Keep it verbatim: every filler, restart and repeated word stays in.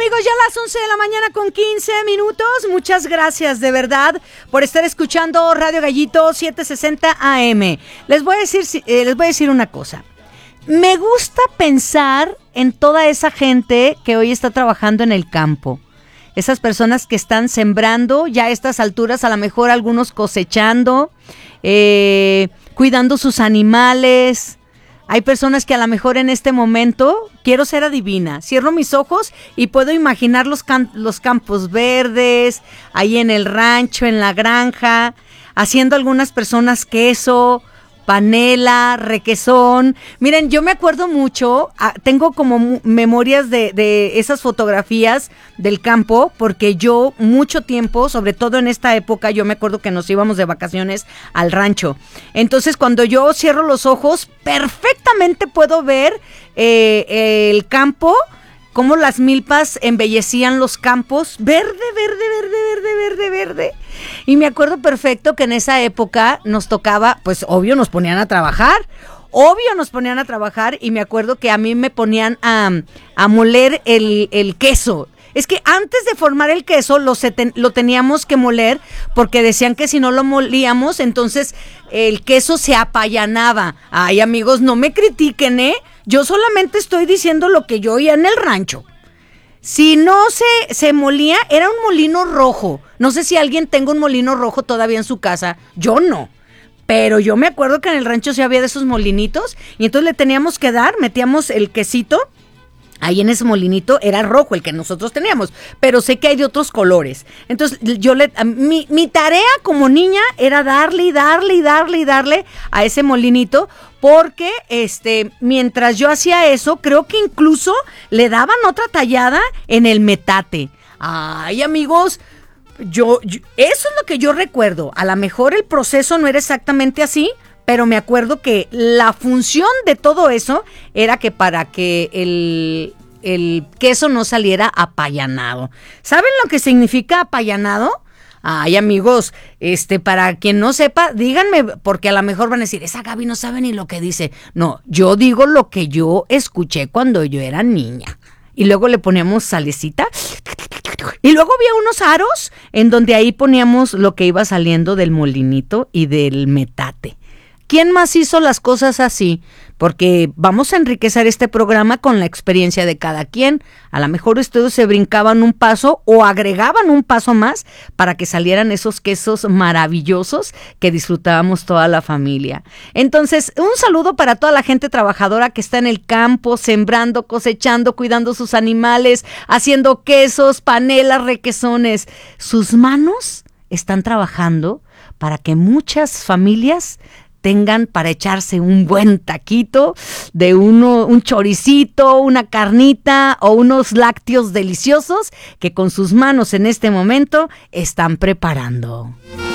amigos, ya a las once de la mañana con quince minutos. Muchas gracias de verdad por estar escuchando Radio Gallito setecientos sesenta A M. Les voy a decir, eh, les voy a decir una cosa. Me gusta pensar en toda esa gente que hoy está trabajando en el campo. Esas personas que están sembrando, ya a estas alturas a lo mejor algunos cosechando, eh, cuidando sus animales. Hay personas que a lo mejor en este momento, quiero ser adivina, cierro mis ojos y puedo imaginar los, can- los campos verdes, ahí en el rancho, en la granja, haciendo algunas personas queso, panela, requesón. Miren, yo me acuerdo mucho, ah, tengo como mu- memorias de, de esas fotografías del campo, porque yo mucho tiempo, sobre todo en esta época, yo me acuerdo que nos íbamos de vacaciones al rancho. Entonces, cuando yo cierro los ojos, perfectamente puedo ver eh, el campo, cómo las milpas embellecían los campos, verde, verde, verde, verde, verde, verde. Y me acuerdo perfecto que en esa época nos tocaba, pues obvio nos ponían a trabajar, obvio nos ponían a trabajar y me acuerdo que a mí me ponían a, a moler el, el queso. Es que antes de formar el queso lo, se ten, lo teníamos que moler porque decían que si no lo molíamos, entonces el queso se apallanaba. Ay, amigos, no me critiquen, ¿eh? Yo solamente estoy diciendo lo que yo oía en el rancho. Si no se, se molía, era un molino rojo. No sé si alguien tenga un molino rojo todavía en su casa. Yo no. Pero yo me acuerdo que en el rancho sí había de esos molinitos y entonces le teníamos que dar, metíamos el quesito. Ahí en ese molinito era rojo el que nosotros teníamos, pero sé que hay de otros colores. Entonces yo le, mi, mi tarea como niña era darle y darle y darle y darle a ese molinito, porque este, mientras yo hacía eso, creo que incluso le daban otra tallada en el metate. Ay, amigos, yo, yo eso es lo que yo recuerdo. A lo mejor el proceso no era exactamente así, pero me acuerdo que la función de todo eso era que para que el, el queso no saliera apallanado. ¿Saben lo que significa apallanado? Ay, amigos, este, para quien no sepa, díganme, porque a lo mejor van a decir, esa Gaby no sabe ni lo que dice. No, yo digo lo que yo escuché cuando yo era niña. Y luego le poníamos salecita. Y luego había unos aros en donde ahí poníamos lo que iba saliendo del molinito y del metate. ¿Quién más hizo las cosas así? Porque vamos a enriquecer este programa con la experiencia de cada quien. A lo mejor ustedes se brincaban un paso o agregaban un paso más para que salieran esos quesos maravillosos que disfrutábamos toda la familia. Entonces, un saludo para toda la gente trabajadora que está en el campo, sembrando, cosechando, cuidando sus animales, haciendo quesos, panelas, requesones. Sus manos están trabajando para que muchas familias tengan para echarse un buen taquito de uno, un choricito, una carnita o unos lácteos deliciosos que con sus manos en este momento están preparando.